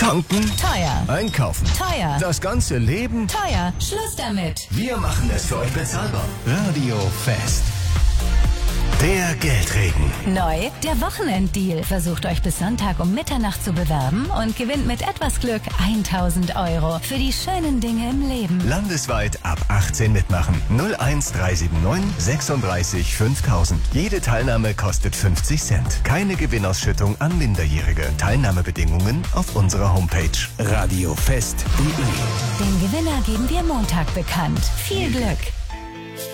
Tanken? Teuer. Einkaufen? Teuer. Das ganze Leben? Teuer. Schluss damit. Wir machen es für euch bezahlbar. Radio Fest. Der Geldregen. Neu, der Wochenenddeal. Versucht euch bis Sonntag um Mitternacht zu bewerben und gewinnt mit etwas Glück 1.000 € für die schönen Dinge im Leben. Landesweit ab 18 mitmachen. 01379 36 5000. Jede Teilnahme kostet 50 Cent. Keine Gewinnausschüttung an Minderjährige. Teilnahmebedingungen auf unserer Homepage radiofest.de. Den Gewinner geben wir Montag bekannt. Viel Glück!